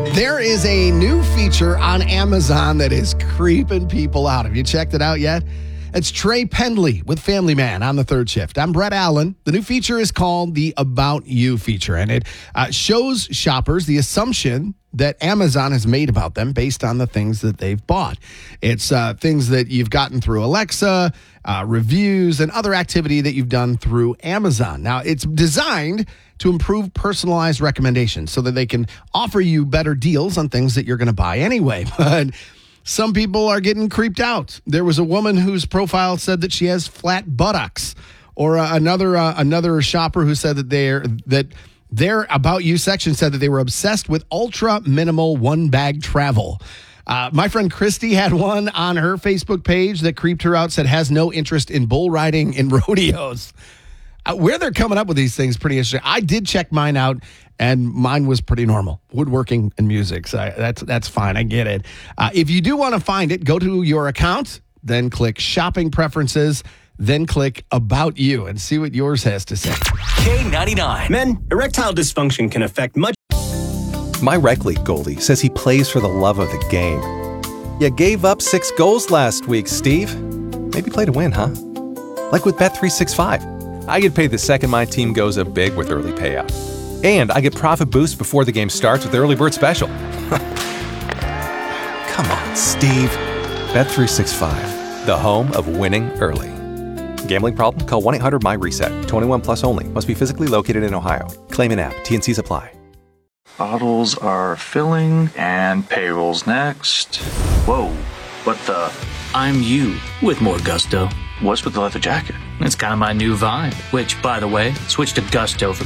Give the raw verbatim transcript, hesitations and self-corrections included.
There is a new feature on Amazon that is creeping people out. Have you checked it out yet? It's Trey Pendley with Family Man on the third shift. I'm Brett Allen. The new feature is called the About You feature, and it uh, shows shoppers the assumption that Amazon has made about them based on the things that they've bought. It's uh, things that you've gotten through Alexa, uh, reviews, and other activity that you've done through Amazon. Now, it's designed to improve personalized recommendations so that they can offer you better deals on things that you're going to buy anyway. But some people are getting creeped out. There was a woman whose profile said that she has flat buttocks, or uh, another uh, another shopper who said that they're that their About You section said that they were obsessed with ultra minimal one bag travel. Uh, my friend Christy had one on her Facebook page that creeped her out, said has no interest in bull riding and rodeos. Uh, where they're coming up with these things, pretty interesting. I did check mine out, and mine was pretty normal. Woodworking and music. So I, that's that's fine. I get it. Uh, if you do want to find it, go to your account, then click Shopping Preferences, then click About You, and see what yours has to say. K ninety-nine. Men, erectile dysfunction can affect much. My rec league goalie says he plays for the love of the game. You gave up six goals last week, Steve. Maybe play to win, huh? Like with Bet three sixty-five. I get paid the second my team goes up big with early payout. And I get profit boosts before the game starts with the early bird special. Come on, Steve. Bet three sixty-five, the home of winning early. Gambling problem? Call one eight hundred M Y reset. twenty-one plus only. Must be physically located in Ohio. Claim an app. T N Cs apply. Bottles are filling, and payroll's next. Whoa, what the? I'm you with more gusto. What's with the leather jacket? It's kind of my new vibe, which, by the way, switch to Gusto for